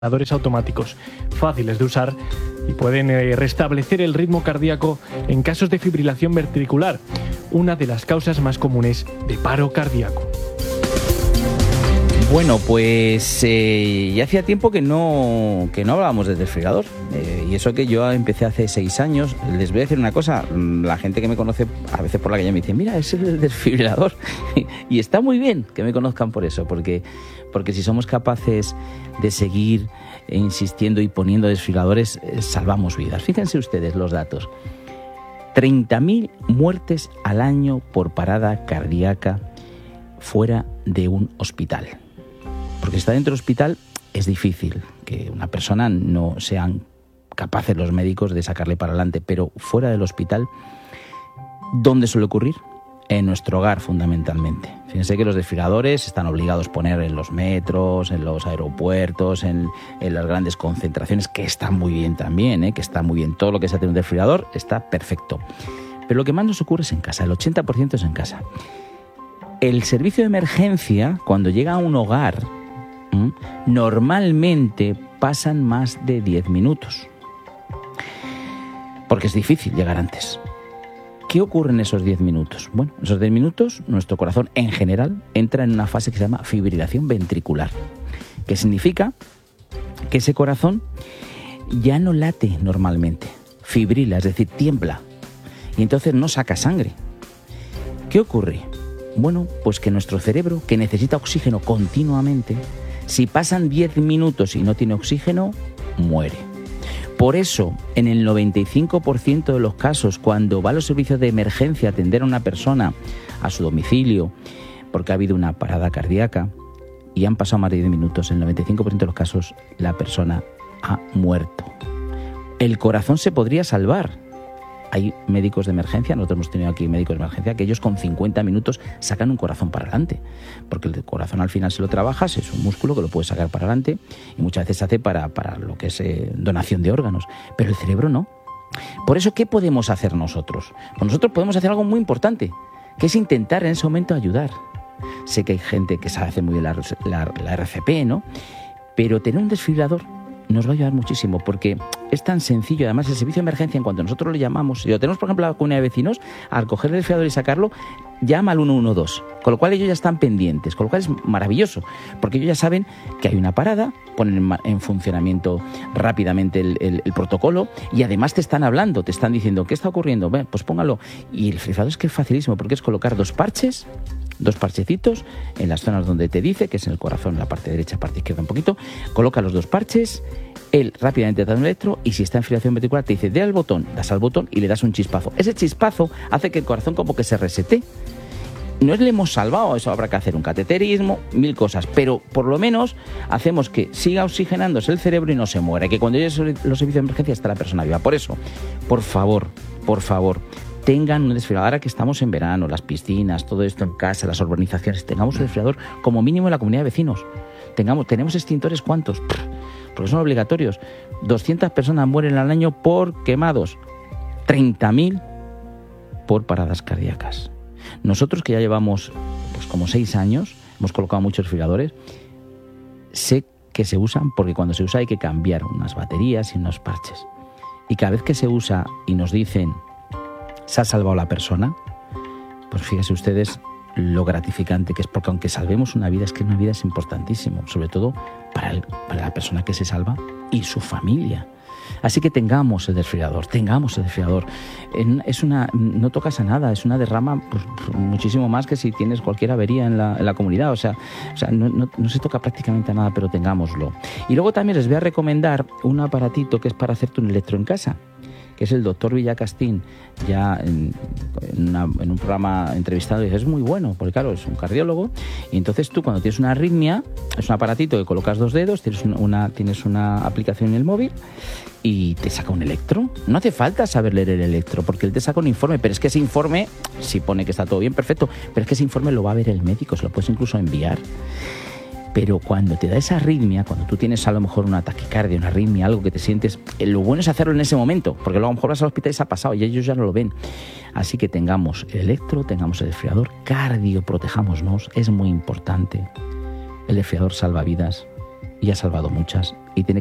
desfibriladores automáticos, fáciles de usar y pueden restablecer el ritmo cardíaco en casos de fibrilación ventricular, una de las causas más comunes de paro cardíaco. Bueno, pues ya hacía tiempo que no hablábamos de desfibrilador. Y eso que yo empecé hace 6 años. Les voy a decir una cosa. La gente que me conoce a veces por la calle me dice, mira, es el desfibrilador. Y está muy bien que me conozcan por eso, porque si somos capaces de seguir insistiendo y poniendo desfibriladores, salvamos vidas. Fíjense ustedes los datos. 30.000 muertes al año por parada cardíaca fuera de un hospital. Porque si está dentro del hospital es difícil que una persona no sean capaces los médicos de sacarle para adelante, pero fuera del hospital, ¿dónde suele ocurrir? En nuestro hogar, fundamentalmente. Fíjense que los desfibriladores están obligados a poner en los metros, en los aeropuertos, en las grandes concentraciones, que está muy bien también, que está muy bien. Todo lo que sea tener un desfibrilador está perfecto. Pero lo que más nos ocurre es en casa, el 80% es en casa. El servicio de emergencia, cuando llega a un hogar, normalmente pasan más de 10 minutos. Porque es difícil llegar antes. ¿Qué ocurre en esos 10 minutos? Bueno, en esos 10 minutos nuestro corazón en general entra en una fase que se llama fibrilación ventricular, que significa que ese corazón ya no late normalmente, fibrila, es decir, tiembla, y entonces no saca sangre. ¿Qué ocurre? Bueno, pues que nuestro cerebro, que necesita oxígeno continuamente, si pasan 10 minutos y no tiene oxígeno, muere. Por eso, en el 95% de los casos, cuando va a los servicios de emergencia a atender a una persona a su domicilio, porque ha habido una parada cardíaca y han pasado más de 10 minutos, en el 95% de los casos la persona ha muerto. El corazón se podría salvar. Hay médicos de emergencia, nosotros hemos tenido aquí médicos de emergencia, que ellos con 50 minutos sacan un corazón para adelante. Porque el corazón al final se lo trabajas, es un músculo que lo puedes sacar para adelante y muchas veces se hace para lo que es donación de órganos. Pero el cerebro no. Por eso, ¿qué podemos hacer nosotros? Pues nosotros podemos hacer algo muy importante, que es intentar en ese momento ayudar. Sé que hay gente que sabe hacer muy bien la RCP, ¿no? Pero tener un desfibrilador nos va a ayudar muchísimo, porque es tan sencillo. Además, el servicio de emergencia, en cuanto nosotros lo llamamos, si lo tenemos, por ejemplo, a la comunidad de vecinos, al coger el desfibrilador y sacarlo, llama al 112, con lo cual ellos ya están pendientes, con lo cual es maravilloso, porque ellos ya saben que hay una parada, ponen en funcionamiento rápidamente el protocolo, y además te están hablando, te están diciendo, ¿qué está ocurriendo? Ven, pues póngalo. Y el desfibrilador es que es facilísimo, porque es colocar 2 parchecitos en las zonas donde te dice, que es en el corazón, en la parte derecha, parte izquierda un poquito, coloca los 2 parches, él rápidamente te da un electro y si está en fibrilación ventricular te dice, dé al botón, das al botón y le das un chispazo. Ese chispazo hace que el corazón como que se resete. No le hemos salvado, eso habrá que hacer un cateterismo, 1000 cosas, pero por lo menos hacemos que siga oxigenándose el cerebro y no se muera, y que cuando llegue los servicios de emergencia está la persona viva. Por eso, por favor, tengan un desfibrilador. Ahora que estamos en verano, las piscinas, todo esto en casa, las urbanizaciones, tengamos un desfibrilador como mínimo en la comunidad de vecinos. Tenemos extintores, ¿cuántos? Porque son obligatorios. 200 personas mueren al año por quemados, 30.000 por paradas cardíacas. Nosotros, que ya llevamos pues como 6 años, hemos colocado muchos desfibriladores, sé que se usan porque cuando se usa hay que cambiar unas baterías y unos parches. Y cada vez que se usa y nos dicen, se ha salvado la persona, pues fíjense ustedes lo gratificante que es, porque aunque salvemos una vida, es que una vida es importantísimo, sobre todo para la persona que se salva y su familia. Así que tengamos el desfibrilador. No tocas a nada, es una derrama pues, muchísimo más que si tienes cualquier avería en la comunidad. O sea no se toca prácticamente a nada, pero tengámoslo. Y luego también les voy a recomendar un aparatito que es para hacerte un electro en casa, que es el doctor Villacastín, ya en un programa entrevistado, y dice, es muy bueno, porque claro, es un cardiólogo, y entonces tú cuando tienes una arritmia, es un aparatito que colocas 2 dedos, tienes una aplicación en el móvil, y te saca un electro. No hace falta saber leer el electro, porque él te saca un informe, pero es que ese informe, si pone que está todo bien, perfecto, pero es que ese informe lo va a ver el médico, se lo puedes incluso enviar. Pero cuando te da esa arritmia, cuando tú tienes a lo mejor una taquicardia, una arritmia, algo que te sientes, lo bueno es hacerlo en ese momento, porque luego a lo mejor vas al hospital y se ha pasado y ellos ya no lo ven. Así que tengamos el electro, tengamos el desfibrilador, cardio, protejámonos, es muy importante. El desfibrilador salva vidas y ha salvado muchas y tiene